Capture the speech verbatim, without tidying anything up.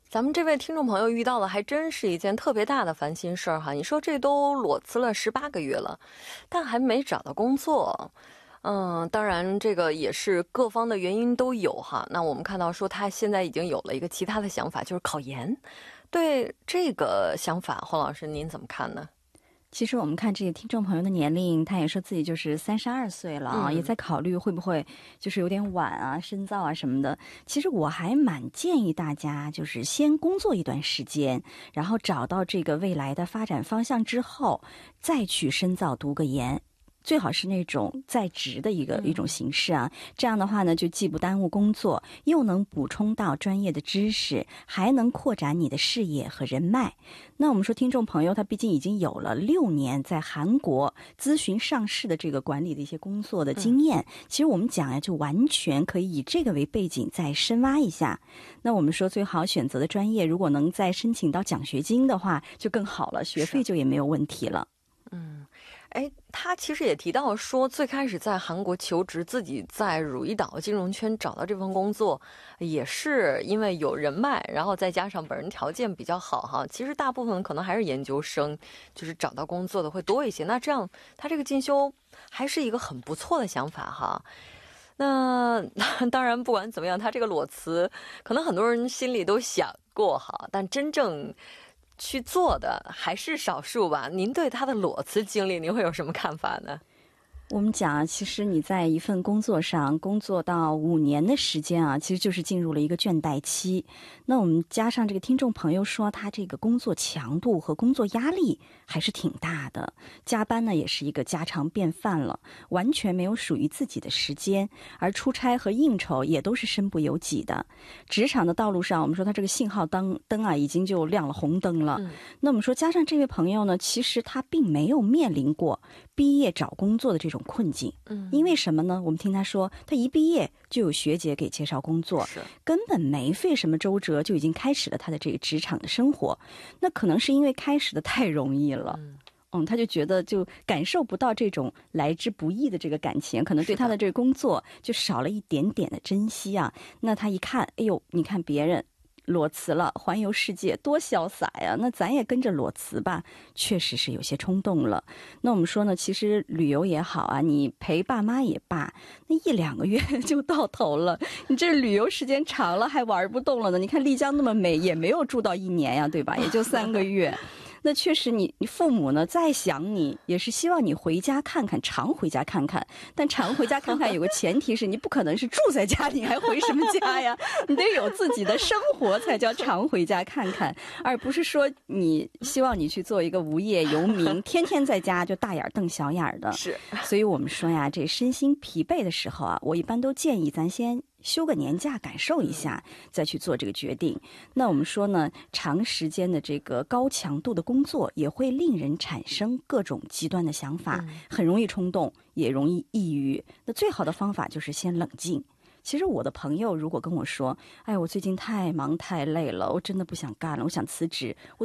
咱们这位听众朋友遇到的还真是一件特别大的烦心事儿哈。你说这都裸辞了十八个月了，但还没找到工作。嗯，当然这个也是各方的原因都有哈。那我们看到说他现在已经有了一个其他的想法，就是考研。对这个想法，洪老师您怎么看呢？ 其实我们看这个听众朋友的年龄，他也说自己就是三十二岁了啊、嗯，也在考虑会不会就是有点晚啊、深造啊什么的。其实我还蛮建议大家，就是先工作一段时间，然后找到这个未来的发展方向之后，再去深造读个研。最好是那种在职的一个、嗯、一种形式啊，这样的话呢，就既不耽误工作，又能补充到专业的知识，还能扩展你的视野和人脉。那我们说，听众朋友他毕竟已经有了六年在韩国咨询上市的这个管理的一些工作的经验，嗯、其实我们讲呀，就完全可以以这个为背景再深挖一下。那我们说，最好选择的专业，如果能再申请到奖学金的话，就更好了，学费就也没有问题了。 嗯，哎，他其实也提到说，最开始在韩国求职，自己在汝矣岛金融圈找到这份工作，也是因为有人脉，然后再加上本人条件比较好哈。其实大部分可能还是研究生，就是找到工作的会多一些。那这样，他这个进修还是一个很不错的想法哈。那当然，不管怎么样，他这个裸辞，可能很多人心里都想过哈，但真正去做的还是少数吧。您对他的裸辞经历，您会有什么看法呢？ 我们讲，其实你在一份工作上工作到五年的时间啊，其实就是进入了一个倦怠期。那我们加上这个听众朋友说，他这个工作强度和工作压力还是挺大的，加班呢也是一个家常便饭了，完全没有属于自己的时间，而出差和应酬也都是身不由己的。职场的道路上，我们说他这个信号灯灯啊已经就亮了红灯了。嗯、那我们说加上这位朋友呢，其实他并没有面临过毕业找工作的这种困境，嗯，因为什么呢？我们听他说，他一毕业就有学姐给介绍工作，根本没费什么周折就已经开始了他的这个职场的生活。那可能是因为开始的太容易了，嗯。嗯，他就觉得就感受不到这种来之不易的这个感情，可能对他的这个工作就少了一点点的珍惜啊。那他一看，哎呦，你看别人裸辞了，环游世界，多潇洒呀！那咱也跟着裸辞吧，确实是有些冲动了。那我们说呢，其实旅游也好啊，你陪爸妈也罢，那一两个月就到头了。你这旅游时间长了，还玩不动了呢。你看丽江那么美，也没有住到一年呀，对吧？也就三个月。那确实你，你父母呢再想你，也是希望你回家看看，常回家看看。但常回家看看有个前提是你不可能是住在家，你还回什么家呀？你得有自己的生活才叫常回家看看，而不是说你希望你去做一个无业游民，天天在家就大眼瞪小眼的。 是， 所以我们说呀，这身心疲惫的时候啊，我一般都建议咱先休个年假感受一下，再去做这个决定。那我们说呢，长时间的这个高强度的工作也会令人产生各种极端的想法，很容易冲动，也容易抑郁。那最好的方法就是先冷静。其实我的朋友如果跟我说，哎，我最近太忙太累了，我真的不想干了，我想辞职，我